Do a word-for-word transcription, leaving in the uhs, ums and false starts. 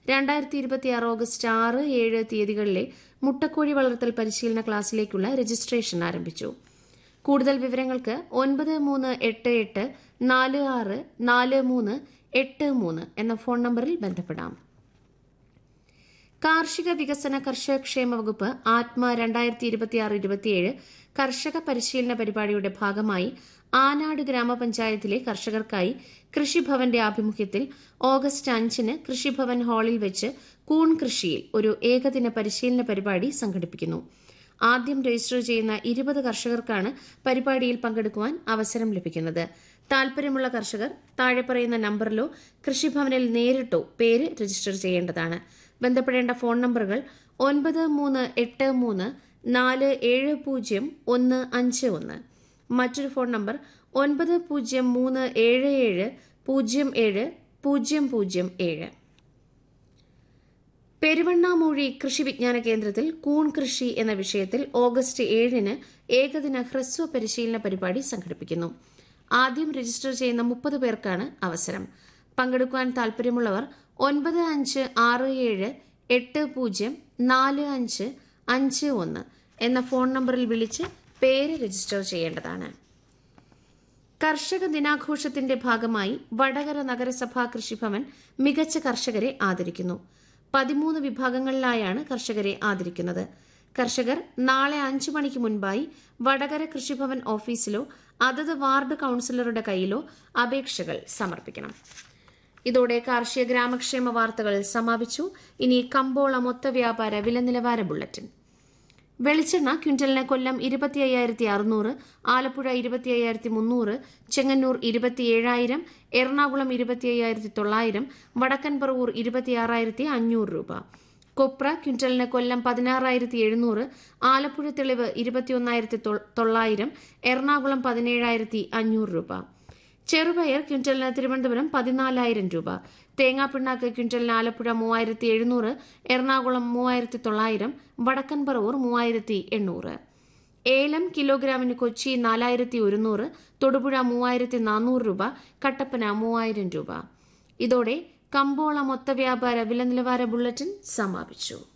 രണ്ടായിരത്തി ഇരുപത്തിയാറ് ഓഗസ്റ്റ് ആറ് ഏഴ് തീയതികളിലെ മുട്ടക്കോഴി വളർത്തൽ പരിശീലന ക്ലാസ്സിലേക്കുള്ള രജിസ്ട്രേഷൻ ആരംഭിച്ചു. കൂടുതൽ വിവരങ്ങൾക്ക് ഒൻപത് മൂന്ന് എട്ട് എട്ട് നാല് ആറ് നാല് മൂന്ന് എട്ട് മൂന്ന് എന്ന ഫോൺ നമ്പറിൽ ബന്ധപ്പെടാം. കാർഷിക വികസന കർഷകക്ഷേമ വകുപ്പ് ആത്മ രണ്ടായിരത്തി ഇരുപത്തിയാറ് ഇരുപത്തിയേഴ് കർഷക പരിശീലന പരിപാടിയുടെ ഭാഗമായി ആനാട് ഗ്രാമപഞ്ചായത്തിലെ കർഷകർക്കായി കൃഷിഭവന്റെ ആഭിമുഖ്യത്തിൽ ഓഗസ്റ്റ് അഞ്ചിന് കൃഷിഭവൻ ഹാളിൽ വെച്ച് കൂൺ കൃഷിയിൽ ഒരു ഏകദിന പരിശീലന പരിപാടി സംഘടിപ്പിക്കുന്നു. ആദ്യം രജിസ്റ്റർ ചെയ്യുന്ന ഇരുപത് കർഷകർക്കാണ് പരിപാടിയിൽ പങ്കെടുക്കുവാൻ അവസരം ലഭിക്കുന്നത്. താൽപര്യമുള്ള കർഷകർ താഴെ പറയുന്ന നമ്പറിലോ കൃഷിഭവനിൽ നേരിട്ടോ പേര് രജിസ്റ്റർ ചെയ്യേണ്ടതാണ്. ബന്ധപ്പെടേണ്ട ഫോൺ നമ്പറുകൾ ഒൻപത് മൂന്ന് എട്ട് മൂന്ന് നാല് ഏഴ് പൂജ്യം ഒന്ന് അഞ്ച് ഒന്ന്. മറ്റൊരു ഫോൺ നമ്പർ ഒൻപത് പൂജ്യം മൂന്ന് ഏഴ് ഏഴ് പൂജ്യം ഏഴ് പൂജ്യം പൂജ്യം ഏഴ്. പെരുവണ്ണാമൂഴി കൃഷി വിജ്ഞാന കേന്ദ്രത്തിൽ കൂൺ കൃഷി എന്ന വിഷയത്തിൽ ഓഗസ്റ്റ് ഏഴിന് ഏകദിന ഹ്രസ്വ പരിശീലന പരിപാടി സംഘടിപ്പിക്കുന്നു. ആദ്യം രജിസ്റ്റർ ചെയ്യുന്ന മുപ്പത് പേർക്കാണ് അവസരം. പങ്കെടുക്കുവാൻ താൽപര്യമുള്ളവർ ഒൻപത് അഞ്ച് ആറ് ഏഴ് എട്ട് പൂജ്യം നാല് അഞ്ച് അഞ്ച് ഒന്ന് എന്ന ഫോൺ നമ്പറിൽ വിളിച്ച് പേര് രജിസ്റ്റർ ചെയ്യേണ്ടതാണ്. കർഷക ദിനാഘോഷത്തിന്റെ ഭാഗമായി വടകര നഗരസഭാ കൃഷിഭവൻ മികച്ച കർഷകരെ ആദരിക്കുന്നു. പതിമൂന്ന് വിഭാഗങ്ങളിലായാണ് കർഷകരെ ആദരിക്കുന്നത്. കർഷകർ നാളെ അഞ്ചു മണിക്ക് മുൻപായി വടകര കൃഷിഭവൻ ഓഫീസിലോ അതത് വാർഡ് കൌൺസിലറുടെ കയ്യിലോ അപേക്ഷകൾ സമർപ്പിക്കണം. ഇതോടെ കാർഷിക ഗ്രാമക്ഷേമ വാർത്തകൾ സമാപിച്ചു. ഇനി കമ്പോള മൊത്ത വ്യാപാര വില നിലവാര ബുള്ളറ്റിൻ. വെളിച്ചെണ്ണ ക്വിന്റലിന് കൊല്ലം ഇരുപത്തി അയ്യായിരത്തി അറുന്നൂറ്, ആലപ്പുഴ ഇരുപത്തി അയ്യായിരത്തി മുന്നൂറ്, ചെങ്ങന്നൂർ ഇരുപത്തിയേഴായിരം, എറണാകുളം ഇരുപത്തി അയ്യായിരത്തി തൊള്ളായിരം, വടക്കൻ പറവൂർ ഇരുപത്തിയാറായിരത്തി അഞ്ഞൂറ് രൂപ. കൊപ്ര ക്വിന്റലിന് കൊല്ലം പതിനാറായിരത്തി എഴുന്നൂറ്, ആലപ്പുഴ തെളിവ് ഇരുപത്തിയൊന്നായിരത്തി തൊള്ളായിരം, എറണാകുളം പതിനേഴായിരത്തി അഞ്ഞൂറ് രൂപ. ചെറുപയർ ക്വിന്റലിന് തിരുവനന്തപുരം പതിനാലായിരം രൂപ. തേങ്ങാപ്പിണ്ണാക്ക് ക്വിന്റലിന് ആലപ്പുഴ മൂവായിരത്തി എഴുന്നൂറ്, എറണാകുളം മൂവായിരത്തി തൊള്ളായിരം, വടക്കൻ പറവൂർ മൂവായിരത്തി എണ്ണൂറ്. ഏലം കിലോഗ്രാമിന് കൊച്ചി നാലായിരത്തി ഒരുന്നൂറ്, തൊടുപുഴ മൂവായിരത്തി നാനൂറ് രൂപ, കട്ടപ്പന മൂവായിരം രൂപ. ഇതോടെ കമ്പോള മൊത്ത വ്യാപാര വില നിലവാര ബുള്ളറ്റിൻ സമാപിച്ചു.